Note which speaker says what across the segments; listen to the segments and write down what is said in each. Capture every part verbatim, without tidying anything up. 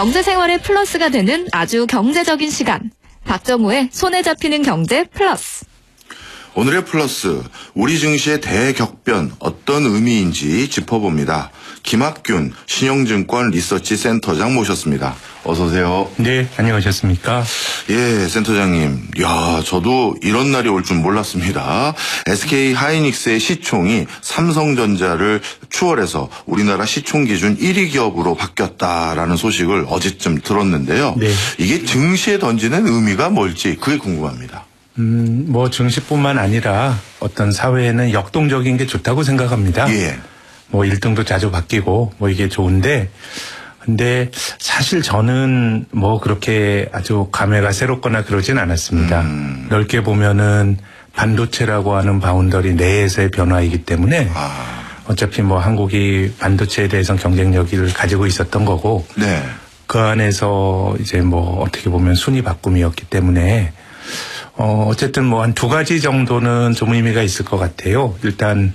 Speaker 1: 경제생활의 플러스가 되는 아주 경제적인 시간. 박정호의 손에 잡히는 경제 플러스.
Speaker 2: 오늘의 플러스, 우리 증시의 대격변 어떤 의미인지 짚어봅니다. 김학균 신영증권 리서치 센터장 모셨습니다. 어서 오세요.
Speaker 3: 네, 안녕하셨습니까?
Speaker 2: 예, 센터장님. 야, 저도 이런 날이 올 줄 몰랐습니다. 에스케이 하이닉스의 시총이 삼성전자를 추월해서 우리나라 시총 기준 일 위 기업으로 바뀌었다라는 소식을 어제쯤 들었는데요.
Speaker 3: 네.
Speaker 2: 이게 증시에 던지는 의미가 뭘지 그게 궁금합니다.
Speaker 3: 음, 뭐 증시뿐만 아니라 어떤 사회에는 역동적인 게 좋다고 생각합니다.
Speaker 2: 예.
Speaker 3: 뭐 일 등도 자주 바뀌고 뭐 이게 좋은데, 근데 사실 저는 뭐 그렇게 아주 감회가 새롭거나 그러진 않았습니다. 음. 넓게 보면은 반도체라고 하는 바운더리 내에서의 변화이기 때문에 아. 어차피 뭐 한국이 반도체에 대해서 경쟁력을 가지고 있었던 거고,
Speaker 2: 네.
Speaker 3: 그 안에서 이제 뭐 어떻게 보면 순위 바꿈이었기 때문에 어, 어쨌든 뭐 한 두 가지 정도는 좀 의미가 있을 것 같아요. 일단,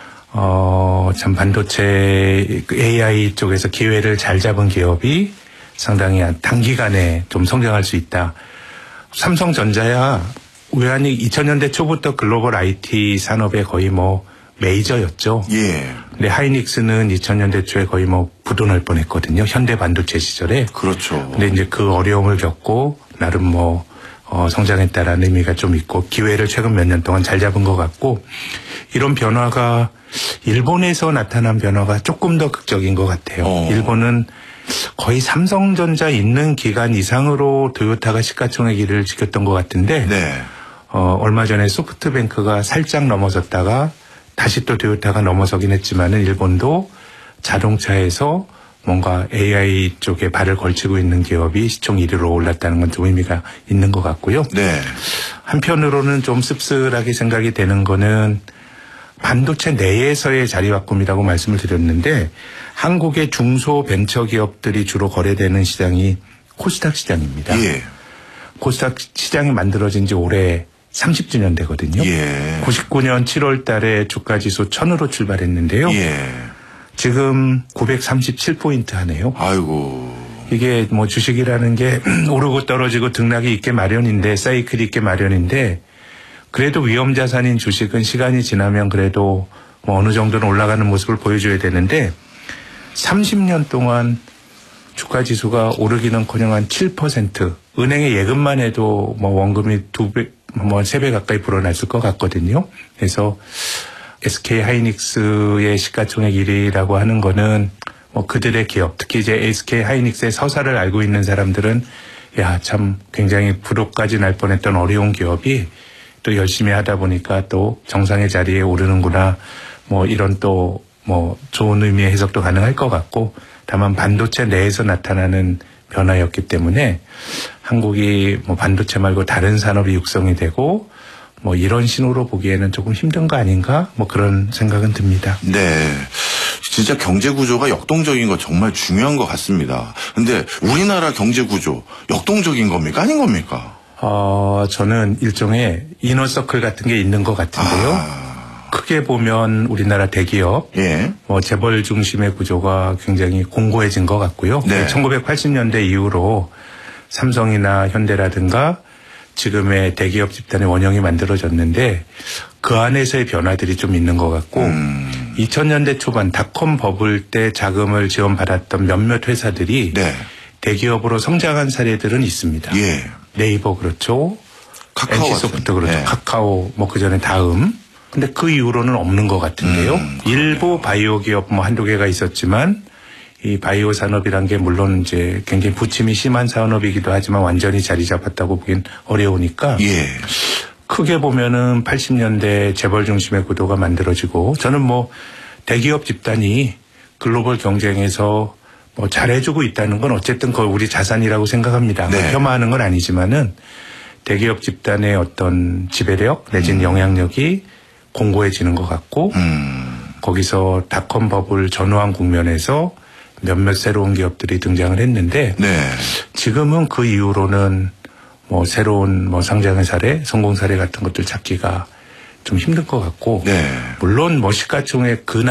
Speaker 3: 어, 참 반도체 에이아이 쪽에서 기회를 잘 잡은 기업이 상당히 단기간에 좀 성장할 수 있다. 삼성전자야 우연히 이천 년대 초부터 글로벌 아이티 산업의 거의 뭐 메이저였죠.
Speaker 2: 예.
Speaker 3: 근데 하이닉스는 이천 년대 초에 거의 뭐 부도 날 뻔했거든요. 현대 반도체 시절에.
Speaker 2: 그렇죠.
Speaker 3: 근데 이제 그 어려움을 겪고 나름 뭐 어, 성장했다라는 의미가 좀 있고, 기회를 최근 몇 년 동안 잘 잡은 것 같고, 이런 변화가 일본에서 나타난 변화가 조금 더 극적인 것 같아요. 어. 일본은 거의 삼성전자 있는 기간 이상으로 토요타가 시가총액 일 위를 지켰던 것 같은데,
Speaker 2: 네.
Speaker 3: 어, 얼마 전에 소프트뱅크가 살짝 넘어섰다가 다시 또 토요타가 넘어서긴 했지만은 일본도 자동차에서 뭔가 에이아이 쪽에 발을 걸치고 있는 기업이 시총 일 위로 올랐다는 건 좀 의미가 있는 것 같고요.
Speaker 2: 네.
Speaker 3: 한편으로는 좀 씁쓸하게 생각이 되는 거는 반도체 내에서의 자리 바꿈이라고 말씀을 드렸는데, 한국의 중소 벤처기업들이 주로 거래되는 시장이 코스닥 시장입니다.
Speaker 2: 예.
Speaker 3: 코스닥 시장이 만들어진 지 올해 삼십 주년 되거든요.
Speaker 2: 예.
Speaker 3: 구십구 년 칠월 달에 주가지수 천으로 출발했는데요.
Speaker 2: 예.
Speaker 3: 지금 구백삼십칠 포인트 하네요.
Speaker 2: 아이고.
Speaker 3: 이게 뭐 주식이라는 게 오르고 떨어지고 등락이 있게 마련인데, 사이클이 있게 마련인데, 그래도 위험 자산인 주식은 시간이 지나면 그래도 뭐 어느 정도는 올라가는 모습을 보여줘야 되는데, 삼십 년 동안 주가 지수가 오르기는커녕 한 칠 퍼센트, 은행의 예금만 해도 뭐 원금이 두 배, 뭐 세 배 가까이 불어났을 것 같거든요. 그래서 에스케이 하이닉스의 시가총액 일 위라고 하는 거는 뭐 그들의 기업, 특히 이제 에스케이 하이닉스의 서사를 알고 있는 사람들은 야, 참 굉장히 부도까지 날 뻔했던 어려운 기업이 또 열심히 하다 보니까 또 정상의 자리에 오르는구나. 뭐 이런 또 뭐 좋은 의미의 해석도 가능할 것 같고, 다만 반도체 내에서 나타나는 변화였기 때문에 한국이 뭐 반도체 말고 다른 산업이 육성이 되고 뭐 이런 신호로 보기에는 조금 힘든 거 아닌가? 뭐 그런 생각은 듭니다.
Speaker 2: 네. 진짜 경제 구조가 역동적인 거 정말 중요한 것 같습니다. 근데 우리나라 경제 구조 역동적인 겁니까? 아닌 겁니까?
Speaker 3: 어, 저는 일종의 이너서클 같은 게 있는 것 같은데요.
Speaker 2: 아.
Speaker 3: 크게 보면 우리나라 대기업,
Speaker 2: 예.
Speaker 3: 뭐 재벌 중심의 구조가 굉장히 공고해진 것 같고요.
Speaker 2: 네.
Speaker 3: 천구백팔십 년대 이후로 삼성이나 현대라든가 지금의 대기업 집단의 원형이 만들어졌는데, 그 안에서의 변화들이 좀 있는 것 같고, 음. 이천 년대 초반 닷컴 버블 때 자금을 지원받았던 몇몇 회사들이
Speaker 2: 네.
Speaker 3: 대기업으로 성장한 사례들은 있습니다.
Speaker 2: 예.
Speaker 3: 네이버 그렇죠.
Speaker 2: 카카오
Speaker 3: 엔씨소프트 그렇죠.
Speaker 2: 네.
Speaker 3: 카카오 뭐 그전에 다음. 근데 그 이후로는 없는 것 같은데요. 음, 일부 바이오 기업 뭐 한두 개가 있었지만, 이 바이오 산업이란 게 물론 이제 굉장히 부침이 심한 산업이기도 하지만 완전히 자리 잡았다고 보긴 어려우니까.
Speaker 2: 예.
Speaker 3: 크게 보면은 팔십 년대 재벌 중심의 구도가 만들어지고, 저는 뭐 대기업 집단이 글로벌 경쟁에서 뭐 잘해주고 있다는 건 어쨌든 거의 우리 자산이라고 생각합니다.
Speaker 2: 네.
Speaker 3: 폄하하는 건 아니지만은 대기업 집단의 어떤 지배력 내지는 음. 영향력이 공고해지는 것 같고,
Speaker 2: 음.
Speaker 3: 거기서 닷컴 버블 전후한 국면에서 몇몇 새로운 기업들이 등장을 했는데,
Speaker 2: 네.
Speaker 3: 지금은 그 이후로는 뭐 새로운 뭐 상장의 사례, 성공 사례 같은 것들 찾기가 좀 힘들 것 같고,
Speaker 2: 네.
Speaker 3: 물론 뭐 시가총액 그